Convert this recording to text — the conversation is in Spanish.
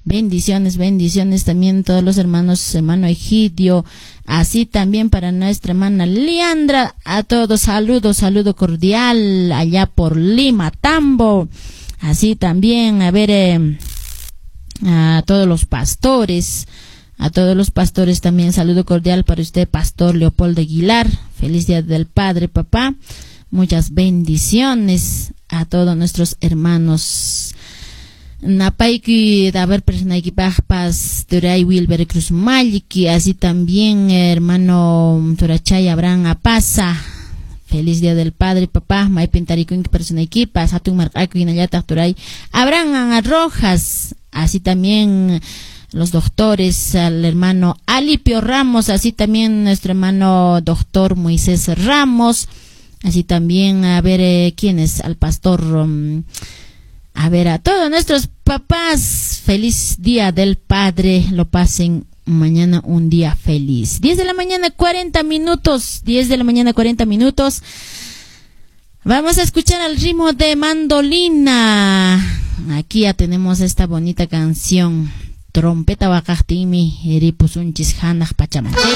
Bendiciones, bendiciones también todos los hermanos, hermano Egidio, así también para nuestra hermana Leandra, a todos saludo cordial allá por Lima, Tambo, así también, a todos los pastores también saludo cordial para usted, Pastor Leopoldo Aguilar, feliz Día del Padre, papá, muchas bendiciones a todos nuestros hermanos. Napaiki daber persona paz Turay Wilber Cruz Maliki, así también hermano Turachay Abraham Apasa, feliz Día del Padre, papá, May Pintarico persona equipas, Atun Marcaco Inayata Turay Abraham Rojas, así también los doctores, al hermano Alipio Ramos, así también nuestro hermano doctor Moisés Ramos, así también ¿quiénes? Al pastor a todos nuestros papás, feliz Día del Padre, lo pasen mañana un día feliz. 10 de la mañana 40 minutos, vamos a escuchar al ritmo de mandolina. Aquí ya tenemos esta bonita canción, trompeta wakajtimi, eripusunchis hanaj pachamante.